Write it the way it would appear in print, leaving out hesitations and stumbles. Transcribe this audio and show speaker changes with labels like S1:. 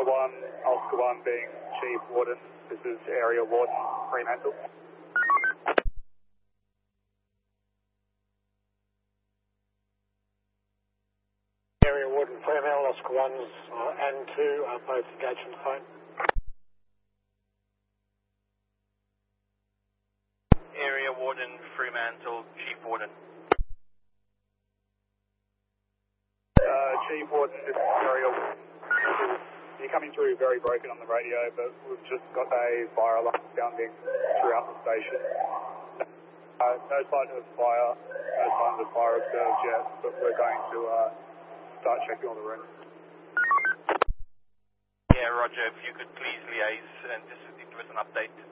S1: Oscar 1 being Chief Warden. This is Area Warden Fremantle.
S2: Area Warden Fremantle, Oscar 1s and 2 are both engaged on the phone.
S3: Area Warden Fremantle, Chief Warden.
S1: Chief Warden, this is Area Warden. You're coming through very broken on the radio, but we've just got a fire alarm sounding throughout the station. No sign of fire, no sign of fire observed yet, but we're going to start checking all the rooms.
S3: Yeah, Roger, if you could please liaise and just give us an update.